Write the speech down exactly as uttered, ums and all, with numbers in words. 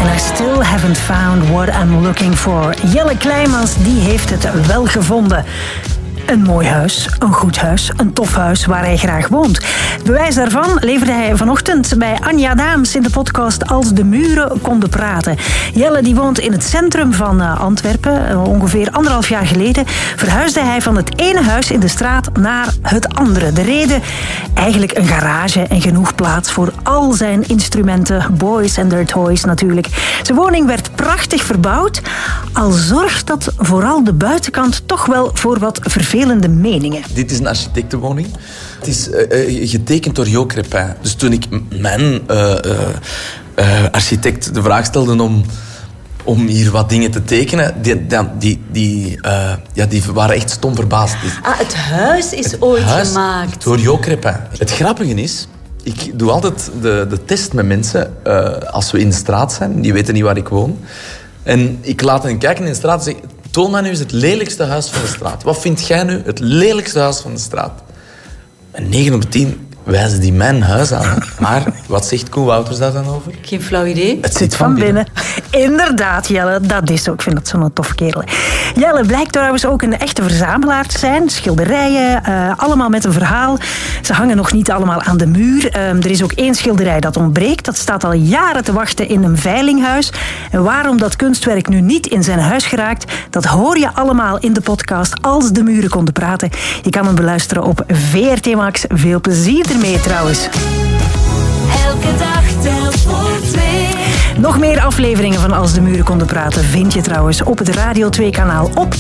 And I still haven't found what I'm looking for. Jelle Kleimans, die heeft het wel gevonden. Een mooi huis, een goed huis, een tof huis waar hij graag woont. Bewijs daarvan leverde hij vanochtend bij Anja Daams in de podcast Als de muren konden praten. Jelle die woont in het centrum van Antwerpen. Ongeveer anderhalf jaar geleden verhuisde hij van het ene huis in de straat naar het andere. De reden? Eigenlijk een garage en genoeg plaats voor al zijn instrumenten, boys and their toys natuurlijk. Zijn woning werd prachtig verbouwd, al zorgt dat vooral de buitenkant toch wel voor wat vervelende meningen. Dit is een architectenwoning. Het is uh, getekend door Jo Crépin. Dus toen ik mijn uh, uh, uh, architect de vraag stelde om, om hier wat dingen te tekenen, die, die, die, uh, ja, die waren echt stom verbaasd. Ah, het huis is het ooit huis gemaakt. Door Jo Crépin. Het grappige is, ik doe altijd de, de test met mensen uh, als we in de straat zijn. Die weten niet waar ik woon. En ik laat hen kijken in de straat en zeg: toon mij nu eens het lelijkste huis van de straat. Wat vind jij nu het lelijkste huis van de straat? En negen op de tien wijzen die mijn huis aan. Maar wat zegt Koen Wouters daar dan over? Geen flauw idee. Het zit van binnen. Inderdaad, Jelle, dat is ook. Ik vind dat zo'n tof kerel. Jelle blijkt trouwens ook een echte verzamelaar te zijn. Schilderijen, uh, allemaal met een verhaal. Ze hangen nog niet allemaal aan de muur. Uh, er is ook één schilderij dat ontbreekt. Dat staat al jaren te wachten in een veilinghuis. En waarom dat kunstwerk nu niet in zijn huis geraakt, dat hoor je allemaal in de podcast Als de muren konden praten. Je kan hem beluisteren op V R T Max. Veel plezier ermee trouwens. Elke dag telt voor twee. Nog meer afleveringen van Als de muren konden praten vind je trouwens op het Radio twee kanaal op